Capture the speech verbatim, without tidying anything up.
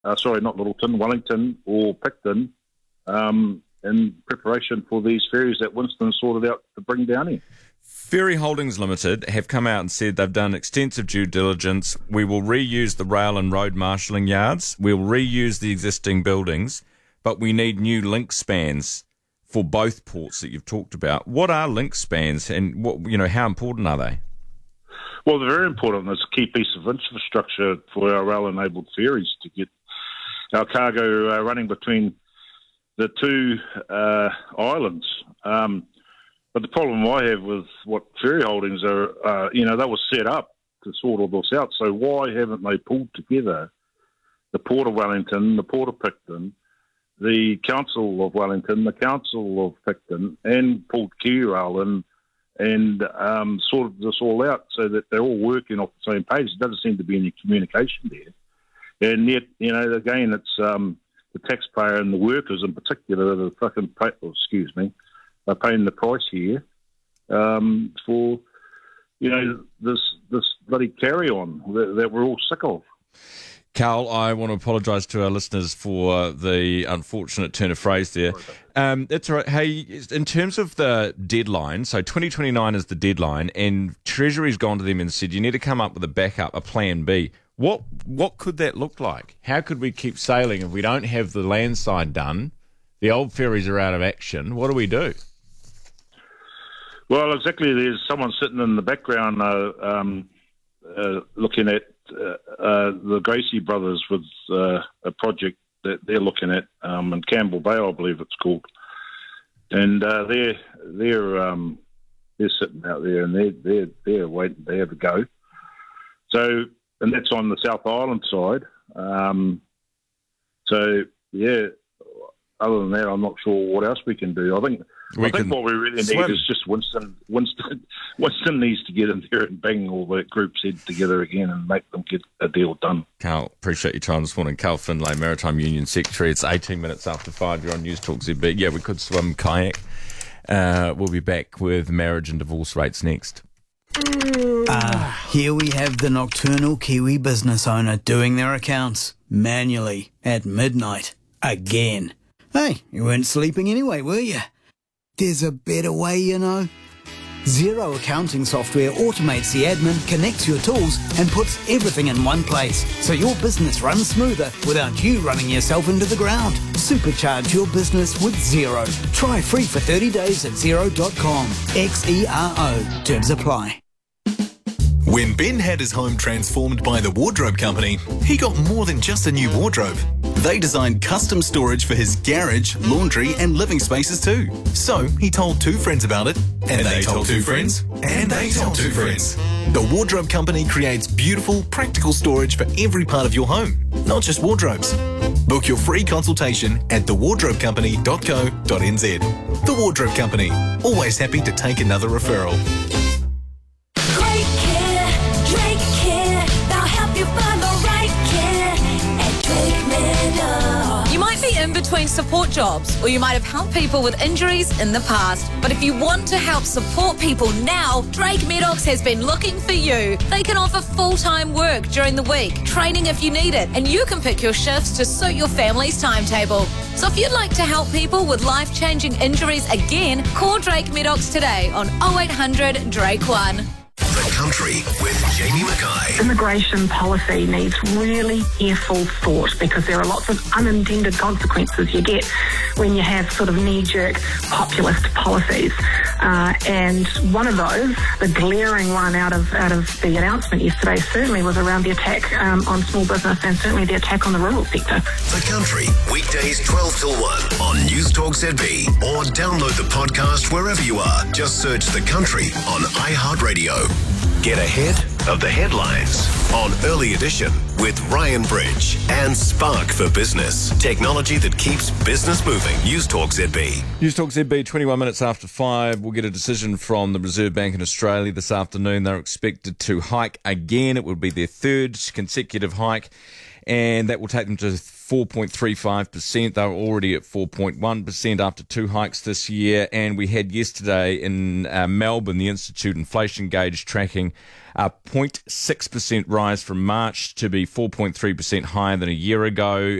uh, sorry, not Littleton, Wellington or Picton, um, in preparation for these ferries that Winston sorted out to bring down here. Ferry Holdings Limited have come out and said they've done extensive due diligence. We will reuse the rail and road marshalling yards. We'll reuse the existing buildings, but we need new link spans for both ports that you've talked about. What are link spans, and what you know? How important are they? Well, they're very important. It's a key piece of infrastructure for our rail-enabled ferries to get our cargo uh, running between the two uh, islands. Um, but the problem I have with what Ferry Holdings are, uh, you know, they were set up to sort all this out. So why haven't they pulled together the Port of Wellington, the Port of Picton, the Council of Wellington, the Council of Picton, and pulled KiwiRail in and um, sorted this all out so that they're all working off the same page? There doesn't seem to be any communication there. And yet, you know, again, it's um, the taxpayer and the workers in particular that are fucking, pay, oh, excuse me, are paying the price here um, for, you know, this this bloody carry-on that, that we're all sick of. Carl, I want to apologise to our listeners for the unfortunate turn of phrase there. Um, that's all right. Hey, in terms of the deadline, so twenty twenty-nine is the deadline, and Treasury's gone to them and said, you need to come up with a backup, a plan B. What what could that look like? How could we keep sailing if we don't have the land side done? The old ferries are out of action. What do we do? Well, exactly. There's someone sitting in the background uh, um, uh, looking at uh, uh, the Gracie brothers with uh, a project that they're looking at um, in Campbell Bay, I believe it's called. And uh, they're they're um, they're sitting out there and they're they're they're waiting to have a go. So, and that's on the South Island side. Um, so yeah. Other than that, I'm not sure what else we can do. I think we I think what we really swim. need is just Winston. Winston Winston needs to get in there and bang all the groups head together again and make them get a deal done. Carl, appreciate your time this morning. Carl Finlay, Maritime Union Secretary. It's eighteen minutes after five. You're on News Talk Z B. Yeah, we could swim, kayak. Uh, we'll be back with marriage and divorce rates next. Ah, here we have the nocturnal Kiwi business owner doing their accounts manually at midnight again. Hey, you weren't sleeping anyway, were you? There's a better way, you know. Xero accounting software automates the admin, connects your tools, and puts everything in one place, so your business runs smoother without you running yourself into the ground. Supercharge your business with Xero. Try free for thirty days at xero dot com. X E R O. Terms apply. When Ben had his home transformed by the Wardrobe Company, he got more than just a new wardrobe. They designed custom storage for his garage, laundry and living spaces too. So he told two friends about it, and, and they, they told two friends, and they told two friends. The Wardrobe Company creates beautiful, practical storage for every part of your home, not just wardrobes. Book your free consultation at the wardrobe company dot co dot n z. The Wardrobe Company, always happy to take another referral. In between support jobs, or you might have helped people with injuries in the past. But if you want to help support people now, Drake Medox has been looking for you. They can offer full-time work during the week, training if you need it, and you can pick your shifts to suit your family's timetable. So if you'd like to help people with life-changing injuries again, call Drake Medox today on oh eight hundred Drake one. The Country with Jamie Mackay. Immigration policy needs really careful thought because there are lots of unintended consequences you get when you have sort of knee-jerk populist policies. Uh, and one of those, the glaring one out of out of the announcement yesterday, certainly was around the attack um, on small business and certainly the attack on the rural sector. The Country, weekdays twelve till one on News Talk Z B, or download the podcast wherever you are. Just search The Country on iHeartRadio. Get ahead of the headlines on Early Edition with Ryan Bridge and Spark for Business. Technology that keeps business moving. News Talk Z B. News Talk Z B, twenty-one minutes after five. We'll get a decision from the Reserve Bank in Australia this afternoon. They're expected to hike again. It will be their third consecutive hike, and that will take them to four point three five percent. They were already at four point one percent after two hikes this year. And we had yesterday in uh, Melbourne, the Institute Inflation Gauge tracking a zero point six percent rise from March to be four point three percent higher than a year ago.